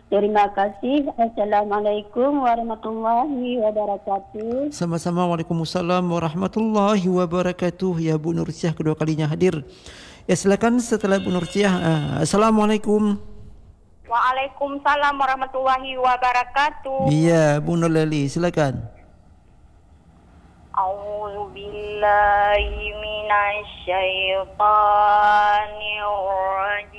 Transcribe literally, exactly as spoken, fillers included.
Terima kasih. Assalamualaikum warahmatullahi wabarakatuh. Sama-sama. Waalaikumsalam warahmatullahi wabarakatuh. Ya, Bu Nursiah kedua kalinya hadir. Ya, silakan setelah Bu Nursiah. Uh, Assalamualaikum. Waalaikumsalam warahmatullahi wabarakatuh. Iya, Bu Nurleli, silakan. A'udzu billahi minasy syaithanir rajim.